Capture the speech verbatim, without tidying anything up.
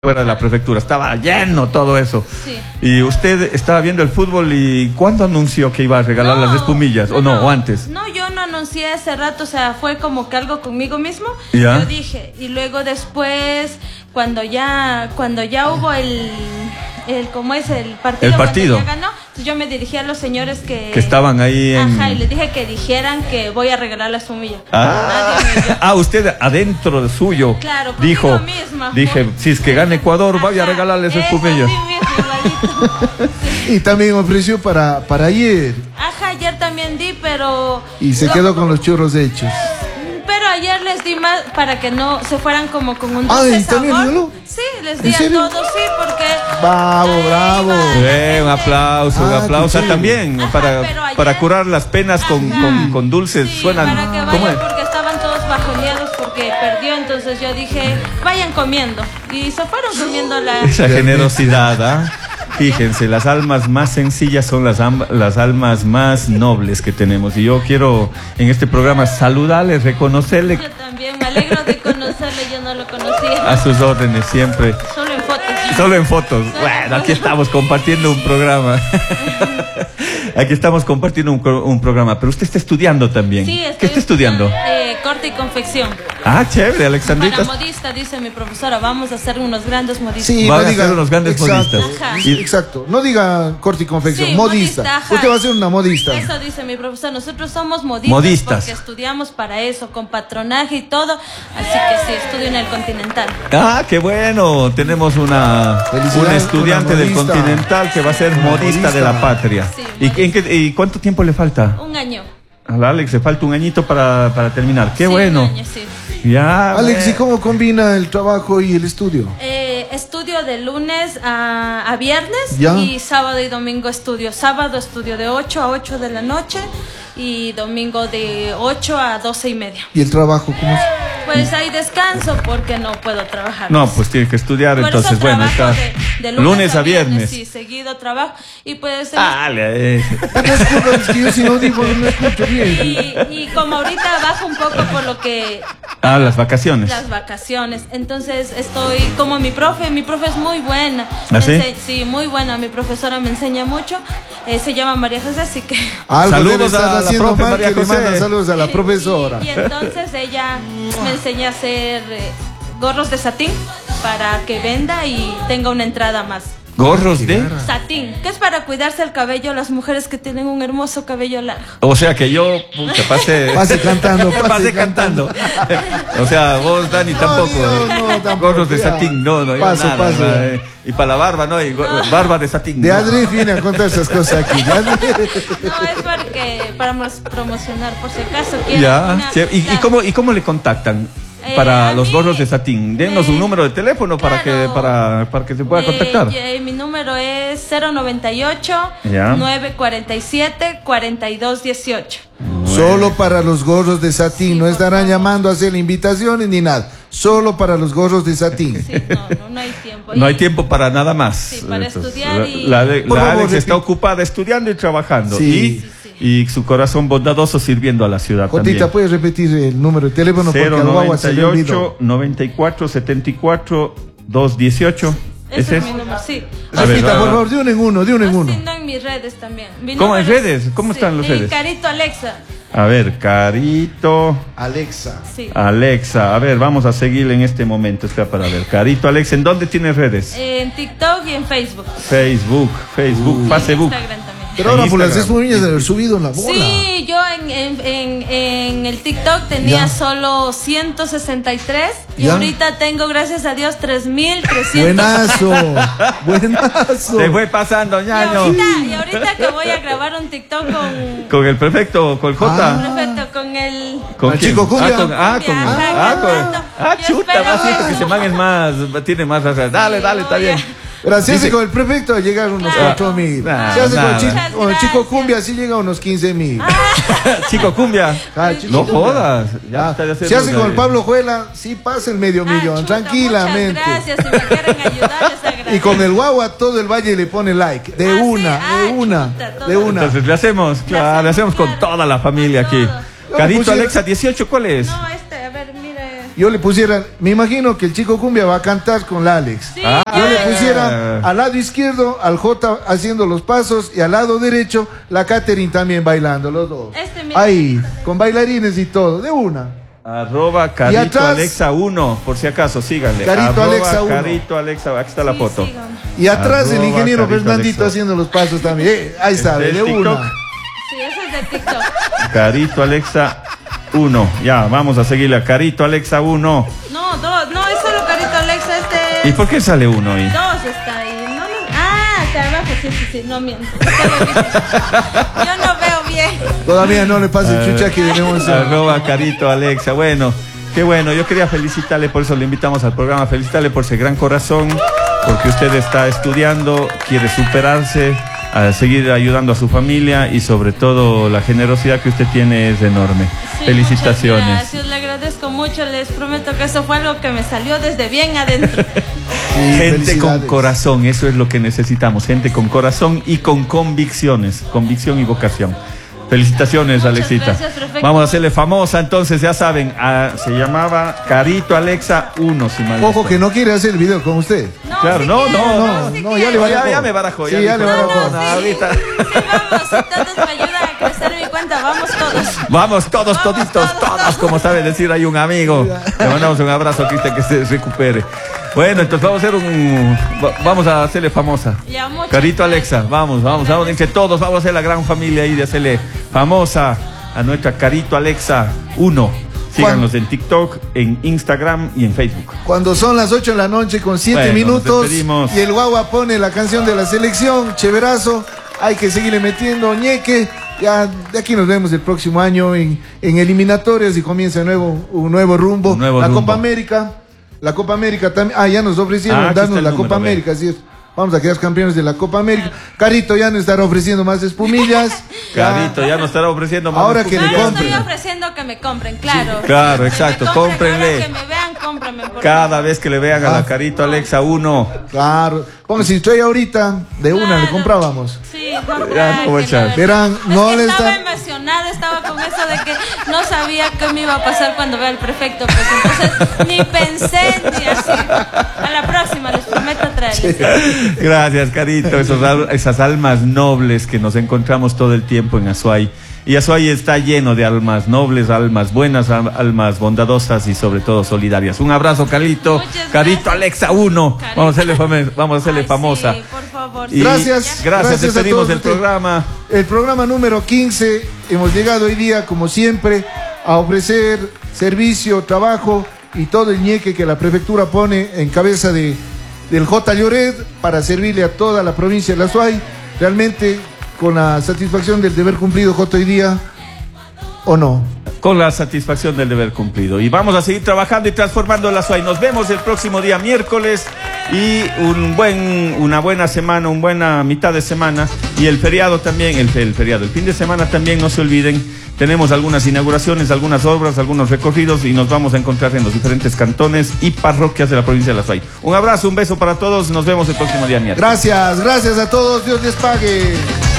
Fuera de la prefectura, estaba lleno todo eso. Sí. Y usted estaba viendo el fútbol y ¿cuándo anunció que iba a regalar No, las espumillas? no, ¿O no? no, ¿O antes? No, yo no anuncié hace rato, o sea, fue como que algo conmigo mismo. ¿Ya? Yo dije, y luego después, cuando ya, cuando ya hubo el, el ¿cómo es? El partido. El partido. Cuando ya ganó, entonces yo me dirigí a los señores que... Que estaban ahí en... Ajá, y les dije que dijeran que voy a regalar la espumilla. Ah, Nadie me dio. ah, usted adentro de suyo Claro, conmigo dijo, misma, dije, fue. si es que gana Ecuador, voy a Ajá, regalarles eso, espumillas. así mismo, igualito. Sí. Y también ofreció para, para ayer. Ajá, ayer también di, pero... Y se no, quedó con los churros hechos. Pero ayer les di más para que no se fueran como con un Ay, dulce ¿también sabor. regaló? Sí, les ¿En di a serio? todos, sí, porque... Bravo, ahí bravo. va la Eh, un gente. aplauso, un Ah, aplauso qué también Ajá, para, pero ayer- para curar las penas con, Ajá. con, con dulces. Sí, Suenan. para que ¿Cómo vayan es? porque estaban todos bajoneados porque perdió, entonces yo dije, vayan comiendo. Y se fueron comiendo la... Esa generosidad, ¿ah? Fíjense, las almas más sencillas son las, am- las almas más nobles que tenemos. Y yo quiero en este programa saludarles, reconocerle Yo también me alegro de conocerle, yo no lo conocía. a sus órdenes siempre. Solo en fotos. Solo en fotos. Bueno, aquí estamos compartiendo un programa. Aquí estamos compartiendo un, cro- un programa. Pero usted está estudiando también. Sí, estoy ¿Qué está estudiando? Eh, corte y confección. Ah, chévere, Alexandrita. Para modista, dice mi profesora, vamos a ser unos grandes modistas. Sí, Van no a diga. ser unos grandes exacto, modistas. Ajá. Y- exacto. No diga corte y confección, Sí, modista. modista, ajá. Usted va a ser una modista. Eso dice mi profesor, nosotros somos modistas, Modistas. porque estudiamos para eso, con patronaje y todo, así que sí, estudio en el Continental. Ah, qué bueno. Tenemos una, Felicidades, una estudiante una del modista. Continental que va a ser Una modista modista. de la patria. Sí, ¿Y, modista. en qué- y cuánto tiempo le falta? Un año. A la Alex le falta un añito para, para terminar. Qué Sí, bueno. un año, sí. Ya. Alex, ¿y ve. cómo combina el trabajo y el estudio? Eh, estudio de lunes a, a viernes Ya. y sábado y domingo estudio. Sábado estudio de ocho a ocho de la noche y domingo de ocho a doce y media. ¿Y el trabajo cómo es? Pues hay descanso porque no puedo trabajar. No, pues tiene que estudiar, Por entonces, eso bueno, trabajo está. de, de lunes, a viernes. Sí, seguido trabajo. Y pues. Dale, eh. No escucho, es que yo sin audífonos no escucho bien. Y, y como ahorita bajo un poco por lo que. Ah, las vacaciones. Las vacaciones. Entonces estoy como mi profe. Mi profe es muy buena. ¿Ah, Me sí? ense- Sí, muy buena. Mi profesora me enseña mucho. Eh, se llama María José, así que. Algo Saludos debe estar a la haciendo profe mal María que le José. manda saludos a la profesora. Y, y entonces ella me enseña a hacer eh, gorros de satín para que venda y tenga una entrada más. Gorros de. Satín, que es para cuidarse el cabello las mujeres que tienen un hermoso cabello largo. O sea que yo, pucha, pase. Pase cantando, pase Pase cantando. O sea, vos, Dani, No, tampoco. no, eh. no, tampoco, Gorros de ya. satín, no, no, yo Paso, nada, paso. nada, eh. Y para la barba, ¿no? Y go- barba de satín. De ¿no? Adri viene a contar esas cosas aquí. De Adri. No, es porque para mos- promocionar, por si acaso quieren Ya, una- che- ¿Y, y la- cómo, ¿Y cómo le contactan? Eh, Para a los mí, gorros de satín. Denos un eh, número de teléfono para que claro. para, para que se pueda Eh, contactar. eh, mi número es cero noventa y ocho, Ya. nueve cuarenta y siete, cuarenta y dos dieciocho. Solo para los gorros de satín. Sí, No por estarán favor. llamando a hacer invitaciones ni nada. Solo para los gorros de satín. Sí, no, no, no hay tiempo. No Y- hay tiempo para nada más. Sí, para Entonces, estudiar y- La, la- Por la favor, Alex está repite. ocupada estudiando y trabajando. Sí. Y, Sí, sí. y su corazón bondadoso sirviendo a la ciudad Jotita, también. ¿puedes repetir el número de teléfono? Porque cero al guagua se noventa y le ocho, olvidó. noventa y cuatro, setenta y cuatro, doscientos dieciocho. Ese ¿Ese es es? mi número, sí. A ver, Repita, ah, por favor, de uno en uno, de uno en No, uno. sí, no, en mis redes también. Mi ¿Cómo en número es- redes? ¿Cómo están las en redes? Carito Alexa. A ver, Carito Alexa. Sí. Alexa. A ver, vamos a seguirle en este momento. Espera para ver. Carito Alexa, ¿en dónde tiene redes? En TikTok y en Facebook. Facebook, Facebook, Facebook. Instagram también. Pero ahora por las Instagram. espumillas de haber subido en la bola. Sí, yo en, en, en, en el TikTok tenía Ya. solo ciento sesenta y tres y Ya. ahorita tengo, gracias a Dios, tres mil trescientos. Buenazo, buenazo. Se fue pasando, Y ñaño. ahorita, y ahorita que voy a grabar un TikTok con, Con el prefecto, con el J. Ah. perfecto, con el... ¿Con Al quién? chico Cumbia. Ah, con, ah, con, Cumbia, ah, ajá, con- cantando. ah, Yo chuta, espero más eso. que ese man es más, tiene más razón. Dale, dale, está voy a- bien. Gracias, Dice- con el prefecto llegaron unos Claro. cuatro mil. Nah, Se hace con, nada. chi- Muchas con el chico gracias. cumbia, así llega a unos quince mil. Chico Cumbia. Ah, chico No cumbia. jodas. Ya Ah, está de hacer se hace una- con el Pablo Juela, sí pasa el medio Ah, millón, chuta, tranquilamente. Muchas gracias, si me quieren ayudar, les agradezco. Y con el guagua todo el valle le pone like. De Ah, sí, una, ah, de una, chuta, todo. de una. Entonces le hacemos, claro, le hacemos con claro. toda la familia Con aquí. todo. Carito pusieron- Alexa dieciocho, ¿cuál es? No, este, a ver, mire. yo le pusiera, me imagino que el Chico Cumbia va a cantar con la Alex. Sí, Ah, Yo le ya, ya. pusiera al lado izquierdo al J haciendo los pasos y al lado derecho la Catherine también bailando, los dos. Este, mira. Ahí, con bailarines y todo, de una. Arroba Carito atrás- Alexa uno, por si acaso, síganle. Carito Arroba Alexa uno. Carito Alexa, aquí está la Sí, foto. síganme. Y atrás el Arroba ingeniero Carito Fernandito Alexa. haciendo los pasos también. Eh, ahí sabe, ¿Este de es TikTok? una. Sí, ese es de TikTok. Carito Alexa uno. Ya, vamos a seguirle a Carito Alexa uno. No, dos, no, es solo Carito Alexa, este. ¿Y por qué sale uno ahí? Dos está ahí. No, no. Ah, está abajo, sí, sí, sí, no miento. Yo no veo bien. Todavía no le pasa el chucha que debemos hacer. Arroba Carito Alexa. Bueno, qué bueno. Yo quería felicitarle, por eso le invitamos al programa, felicitarle por ese gran corazón, porque usted está estudiando, quiere superarse, a seguir ayudando a su familia y sobre todo la generosidad que usted tiene es enorme. Sí, Felicitaciones. muchas gracias, le agradezco mucho. Les prometo que eso fue algo que me salió desde bien adentro. Sí, Gente con felicidades. corazón, eso es lo que necesitamos, gente con corazón y con convicciones, convicción y vocación. Felicitaciones, Muchas Alexita. gracias, perfecto. Vamos a hacerle famosa, entonces, ya saben, ah, se llamaba Carito Alexa uno, si mal no Ojo estoy. que no quiere hacer el video con usted. No, Claro, sí no, quiero, no, no, sí no, quiero. ya le Ya, barajó. ya me barajó. Sí, ya ya dijo, le barajó. no, no, ahorita. Sí, vamos, entonces me ayudan a crecer mi cuenta, vamos todos. Vamos todos, Vamos, toditos, todos, todos, todos. como sabe decir, hay un amigo. Le mandamos un abrazo a Cristian que se recupere. Bueno, entonces vamos a hacer un. va- Vamos a hacerle famosa. Ya, muchas Carito gracias. Alexa, vamos, vamos, vamos, entre todos, vamos a hacer la gran familia ahí de hacerle famosa a nuestra Carito Alexa uno. Síganos en TikTok, en Instagram y en Facebook. Cuando son las ocho de la noche con siete Bueno, nos minutos despedimos. y el guagua pone la canción de la selección, chéverazo, hay que seguirle metiendo ñeque. Ya de aquí nos vemos el próximo año en, en eliminatorias y comienza de nuevo, un nuevo rumbo. Un nuevo la rumbo. Copa América, la Copa América también. Ah, ya nos ofrecieron Ah, aquí está darnos el la número, Copa ve. América, así es. Vamos a quedar campeones de la Copa América. Carito ya nos estará ofreciendo más espumillas. Ya. Carito, ya nos estará ofreciendo más. Ahora que No, le no compren. estoy ofreciendo que me compren, claro. claro, Que exacto, me compren, cómprenle. ahora que me vean, cómprenme. por Cada favor. vez que le vean a Ah. la Carito Alexa uno. Claro. Bueno, si estoy ahorita, de una le Claro. comprábamos. Sí, no, Ya, no tranquilo, voy a echar. ¿verdad? Verán, Es no que le estaba está- emocionada, estaba con eso de que no sabía qué me iba a pasar cuando vea al prefecto, pues entonces ni pensé ni así. A la próxima, les prometo traerles. Gracias, Carito. Esos al- esas almas nobles que nos encontramos todo el tiempo en Azuay. Y Azuay está lleno de almas nobles, almas buenas, al- almas bondadosas y sobre todo solidarias. Un abrazo, Carito. Muchas Carito gracias. Alexa uno. Carito. Vamos a hacerle, fame- vamos a hacerle Ay, famosa. sí, por favor. Y Gracias. Gracias, Gracias a despedimos todos el ustedes. programa. El programa número quince, hemos llegado hoy día, como siempre, a ofrecer servicio, trabajo y todo el ñeque que la prefectura pone en cabeza de, del J. Lloret para servirle a toda la provincia de La Azuay. Realmente, con la satisfacción del deber cumplido, J, hoy día, ¿o no? Con la satisfacción del deber cumplido. Y vamos a seguir trabajando y transformando el Azuay. Nos vemos el próximo día miércoles y un buen, una buena semana, una buena mitad de semana. Y el feriado también, el, el feriado, el fin de semana también, no se olviden. Tenemos algunas inauguraciones, algunas obras, algunos recorridos y nos vamos a encontrar en los diferentes cantones y parroquias de la provincia de La Azuay. Un abrazo, un beso para todos. Nos vemos el próximo día miércoles. Gracias, gracias a todos. Dios les pague.